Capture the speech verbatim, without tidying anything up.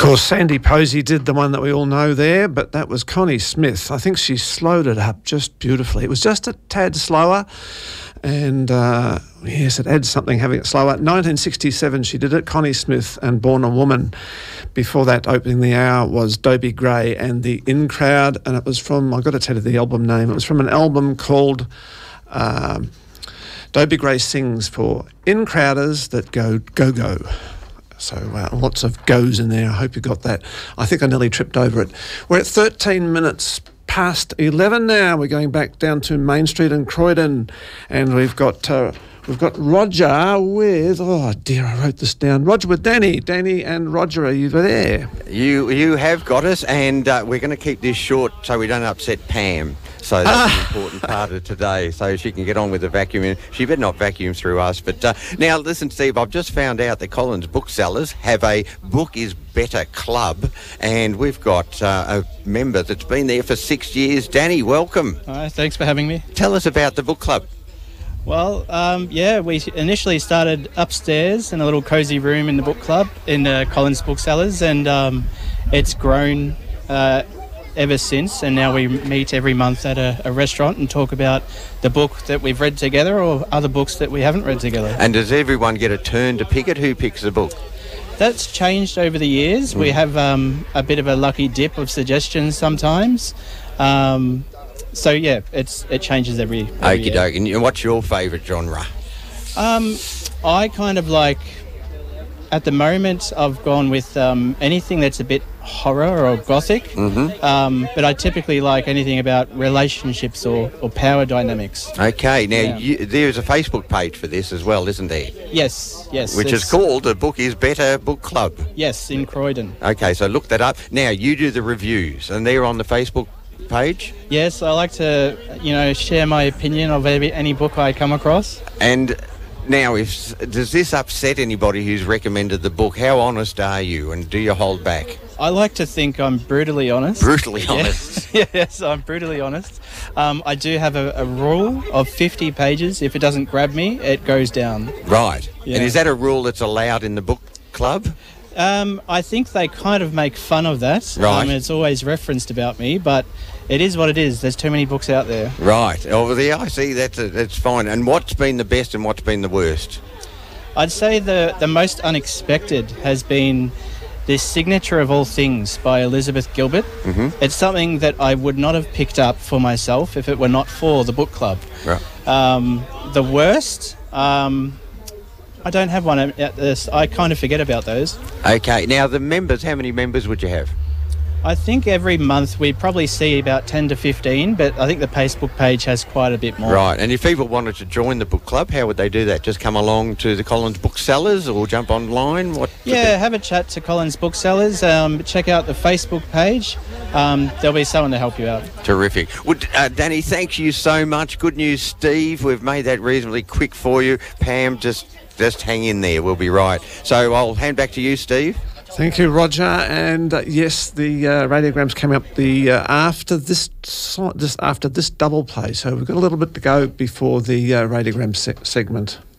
course, Sandy Posey did the one that we all know there, but that was Connie Smith. I think she slowed it up just beautifully. It was just a tad slower, and uh, yes, it adds something having it slower. nineteen sixty-seven she did it, Connie Smith and Born a Woman. Before that, opening the hour was Dobie Gray and the In Crowd, and it was from, I've got to tell you the album name, it was from an album called um, Dobie Gray Sings for In Crowders That Go Go Go. So uh, lots of goes in there. I hope you got that. I think I nearly tripped over it. We're at thirteen minutes past eleven now. We're going back down to Main Street in Croydon, and we've got uh, we've got Roger with, oh dear, I wrote this down. Roger with Danny. Danny and Roger, are you there? You you have got us, and uh, we're going to keep this short so we don't upset Pam. So that's ah. an important part of today, so she can get on with the vacuum. She better not vacuum through us. But uh, now, listen, Steve, I've just found out that Collins Booksellers have a Book is Better club, and we've got uh, a member that's been there for six years. Danny, welcome. Hi, thanks for having me. Tell us about the book club. Well, um, yeah, we initially started upstairs in a little cosy room in the book club in uh, Collins Booksellers, and um, it's grown uh, ever since, and now we meet every month at a, a restaurant and talk about the book that we've read together or other books that we haven't read together. And does everyone get a turn to pick it? Who picks the book? That's changed over the years. Mm. We have um, a bit of a lucky dip of suggestions sometimes. Um, so, yeah, it's it changes every, every Okie year. doke. And what's your favourite genre? Um, I kind of like, at the moment, I've gone with um, anything that's a bit horror or gothic, mm-hmm. um, but I typically like anything about relationships or, or power dynamics. Okay, now yeah. you, there's a Facebook page for this as well, isn't there? Yes, yes. Which is called The Book is Better Book Club. Yes, in Croydon. Okay, so look that up. Now, you do the reviews, and they're on the Facebook page? Yes, I like to, you know, share my opinion of every, any book I come across. And now, if does this upset anybody who's recommended the book? How honest are you, and do you hold back? I like to think I'm brutally honest. Brutally honest? Yeah. Yes, I'm brutally honest. Um, I do have a, a rule of fifty pages. If it doesn't grab me, it goes down. Right. Yeah. And is that a rule that's allowed in the book club? Um, I think they kind of make fun of that. Right. Um, it's always referenced about me, but it is what it is. There's too many books out there. Right. Over there, I see. That's a, that's fine. And what's been the best and what's been the worst? I'd say the, the most unexpected has been this Signature of All Things by Elizabeth Gilbert. Mm-hmm. It's something that I would not have picked up for myself if it were not for the book club. Right. Um, the worst... Um, I don't have one at this. I kind of forget about those. Okay. Now, the members, how many members would you have? I think every month we probably see about ten to fifteen, but I think the Facebook page has quite a bit more. Right. And if people wanted to join the book club, how would they do that? Just come along to the Collins Booksellers or jump online? What? Yeah, have a chat to Collins Booksellers. Um, check out the Facebook page. Um, there'll be someone to help you out. Terrific. Well, uh, Danny, thank you so much. Good news, Steve. We've made that reasonably quick for you. Pam, just just hang in there. We'll be right. So I'll hand back to you, Steve. Thank you, Roger. And uh, yes, the uh, radiograms came up the uh, after this, so- this after this double play. So we've got a little bit to go before the uh, radiogram se- segment.